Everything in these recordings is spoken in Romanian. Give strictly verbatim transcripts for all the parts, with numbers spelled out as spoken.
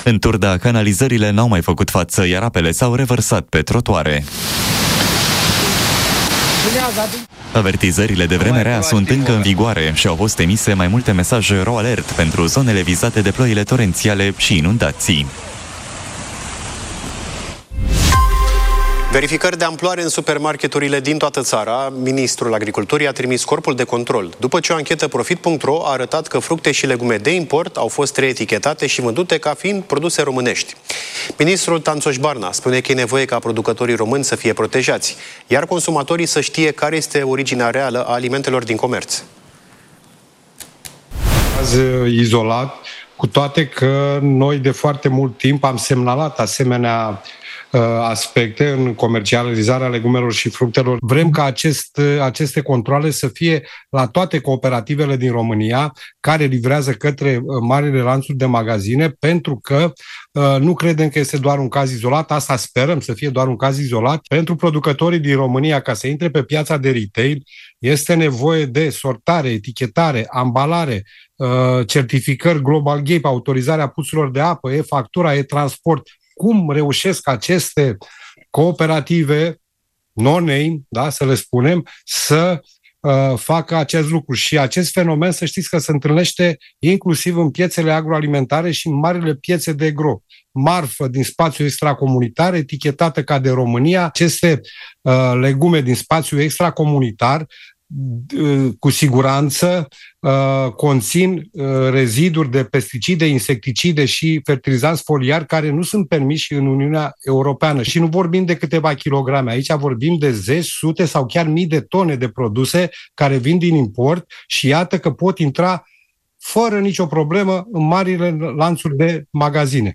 În Turda, canalizările n-au mai făcut față, iar apele s-au revărsat pe trotuare. Avertizările de vreme rea sunt încă în vigoare și au fost emise mai multe mesaje ro alert pentru zonele vizate de ploile torențiale și inundații. Verificări de amploare în supermarketurile din toată țara. Ministrul Agriculturii a trimis corpul de control, după ce o anchetă Profit punct ro a arătat că fructe și legume de import au fost reetichetate și vândute ca fiind produse românești. Ministrul Tanțoș Barna spune că e nevoie ca producătorii români să fie protejați, iar consumatorii să știe care este originea reală a alimentelor din comerț. Azi izolat, cu toate că noi de foarte mult timp am semnalat asemenea aspecte în comercializarea legumelor și fructelor. Vrem ca acest, aceste controale să fie la toate cooperativele din România care livrează către marile lanțuri de magazine, pentru că uh, nu credem că este doar un caz izolat, asta sperăm să fie doar un caz izolat. Pentru producătorii din România, ca să intre pe piața de retail, este nevoie de sortare, etichetare, ambalare, uh, certificări Global Gap, autorizarea puțurilor de apă, e-factura, e-transport. Cum reușesc aceste cooperative non-name, da, să le spunem, să uh, facă acest lucru. Și acest fenomen, să știți că se întâlnește inclusiv în piețele agroalimentare și în marile piețe de gro. Marfă din spațiu extracomunitar, etichetată ca de România, aceste uh, legume din spațiu extracomunitar cu siguranță uh, conțin uh, reziduri de pesticide, insecticide și fertilizanți foliari care nu sunt permiși în Uniunea Europeană. Și nu vorbim de câteva kilograme, aici vorbim de zeci, sute sau chiar mii de tone de produse care vin din import și iată că pot intra fără nicio problemă în marile lanțuri de magazine.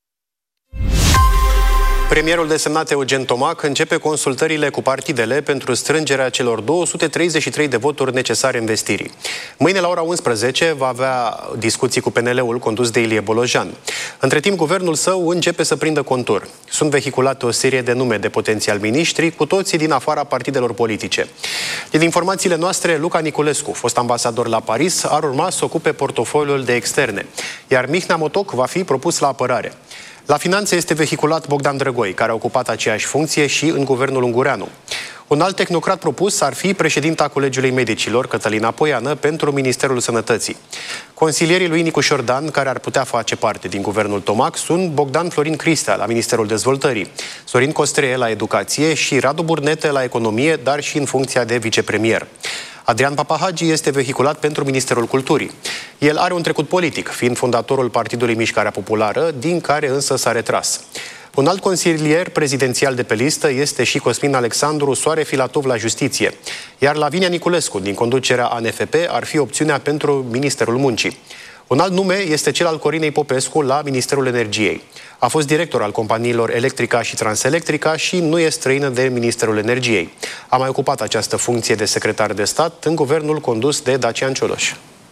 Premierul desemnat Eugen Tomac începe consultările cu partidele pentru strângerea celor două sute treizeci și trei de voturi necesare investirii. Mâine la ora unsprezece va avea discuții cu P N L-ul condus de Ilie Bolojan. Între timp, guvernul său începe să prindă contur. Sunt vehiculate o serie de nume de potențiali miniștri, cu toții din afara partidelor politice. Din informațiile noastre, Luca Niculescu, fost ambasador la Paris, ar urma să ocupe portofoliul de externe, iar Mihnea Motoc va fi propus la apărare. La finanțe este vehiculat Bogdan Drăgoi, care a ocupat aceeași funcție și în guvernul Ungureanu. Un alt tehnocrat propus ar fi președinta Colegiului Medicilor, Cătălina Poiană, pentru Ministerul Sănătății. Consilierii lui Nicu Șordan, care ar putea face parte din guvernul Tomac, sunt Bogdan Florin Cristea la Ministerul Dezvoltării, Sorin Costreie la Educație și Radu Burnete la Economie, dar și în funcția de vicepremier. Adrian Papahagi este vehiculat pentru Ministerul Culturii. El are un trecut politic, fiind fondatorul Partidului Mișcarea Populară, din care însă s-a retras. Un alt consilier prezidențial de pe listă este și Cosmin Alexandru Soare Filatov la Justiție, iar Lavinia Niculescu, din conducerea A N F P, ar fi opțiunea pentru Ministerul Muncii. Un alt nume este cel al Corinei Popescu la Ministerul Energiei. A fost director al companiilor Electrica și Transelectrica și nu e străină de Ministerul Energiei. A mai ocupat această funcție de secretar de stat în guvernul condus de Dacian Cioloș.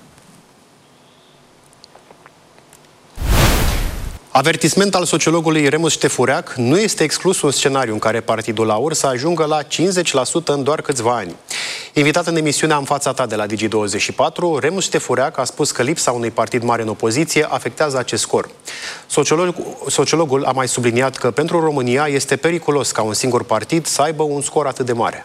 Avertisment al sociologului Remus Ștefureac: nu este exclus un scenariu în care Partidul Aur să ajungă la cincizeci la sută în doar câțiva ani. Invitat în emisiunea În fața ta de la Digi douăzeci și patru, Remus Ștefureac a spus că lipsa unui partid mare în opoziție afectează acest scor. Sociolog, sociologul a mai subliniat că pentru România este periculos ca un singur partid să aibă un scor atât de mare.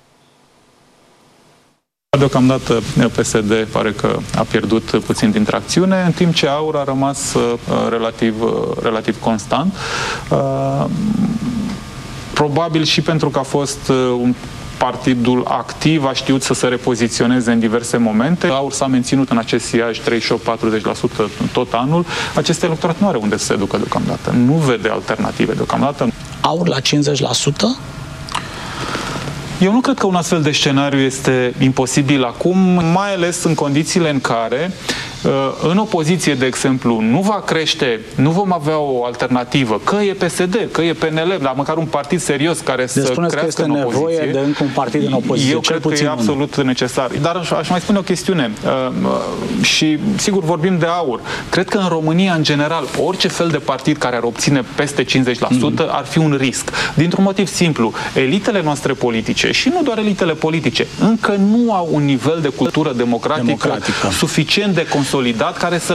Deocamdată P S D pare că a pierdut puțin din tracțiune, în timp ce Aur a rămas uh, relativ, uh, relativ constant. Uh, probabil și pentru că a fost uh, un partidul activ, a știut să se repoziționeze în diverse momente. Aur s-a menținut în acest siaj treizeci și opt la patruzeci la sută tot anul. Acest electorat nu are unde să se ducă deocamdată. Nu vede alternative deocamdată. Aur la cincizeci la sută? Eu nu cred că un astfel de scenariu este imposibil acum, mai ales în condițiile în care în opoziție, de exemplu, nu va crește, nu vom avea o alternativă, că e P S D, că e P N L, dar măcar un partid serios care deci să crească că este în opoziție. Nevoie de încă un partid în opoziție. Eu cred că e absolut necesar. Dar aș, aș mai spune o chestiune și sigur vorbim de Aur. Cred că în România, în general, orice fel de partid care ar obține peste cincizeci la sută mm-hmm. ar fi un risc. Dintr-un motiv simplu, elitele noastre politice și nu doar elitele politice, încă nu au un nivel de cultură democratică, democratică. suficient de consolidat care să